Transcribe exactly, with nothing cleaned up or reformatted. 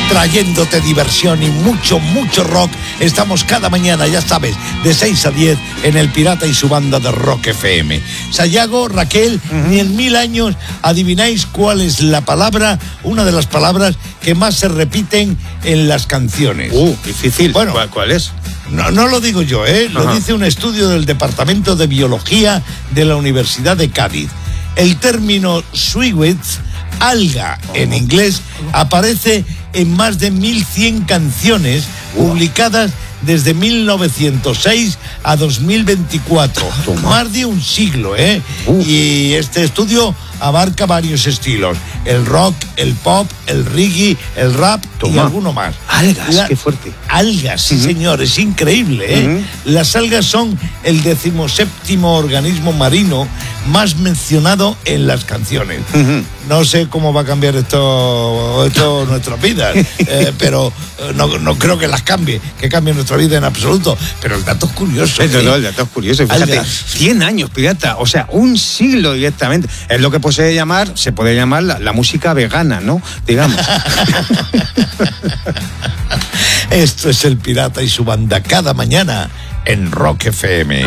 trayéndote diversión y mucho, mucho rock. Estamos cada mañana, ya sabes, de seis a diez en El Pirata y su banda de Rock F M. Sayago, Raquel, uh-huh. ni en mil años adivináis cuál es la palabra, una de las palabras que más se repiten en las canciones. Uh, difícil. Bueno, ¿Cuál, cuál es? No, no lo digo yo, ¿eh? Lo Ajá. dice un estudio del Departamento de Biología de la Universidad de Cádiz. El término Swigwitz, alga en inglés, aparece en más de mil cien canciones publicadas desde mil novecientos seis a dos mil veinticuatro. Toma. Más de un siglo, ¿eh? Uh. Y este estudio abarca varios estilos: el rock, el pop, el reggae, el rap. Toma. Y alguno más. Algas, La, qué fuerte. Algas, sí, uh-huh. señor, es increíble, ¿eh? Uh-huh. Las algas son el decimoséptimo organismo marino más mencionado en las canciones. Uh-huh. No sé cómo va a cambiar esto, esto nuestras vidas, eh, pero no, no creo que las cambie, que cambie nuestra vida en absoluto. Pero el dato es curioso. ¿eh? No, no, el dato es curioso. Fíjate, algas. cien años, pirata, o sea, un siglo directamente. Es lo que pues, se llamar, se puede llamar la, la música vegana, ¿no? Digamos. Esto es El Pirata y su banda cada mañana en Rock F M.